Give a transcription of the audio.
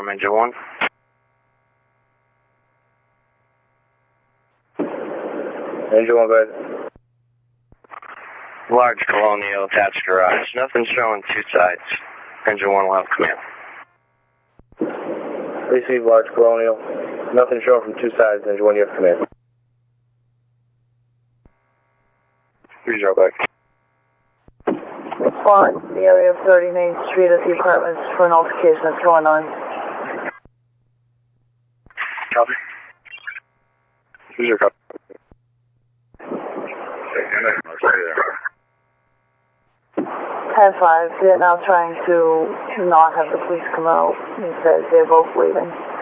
alarm, engine 1. Engine 1, go ahead. Large Colonial attached garage. Nothing showing two sides. Engine 1 will have command. Receive Large Colonial. Nothing showing from two sides. Engine 1, you have command. 3-0 back. Respond to the area of 30 Main Street at the apartments for an altercation that's going on. Copy. 3-0 copy. 10-5, Vietnam trying to not have the police come out. He says they're both leaving.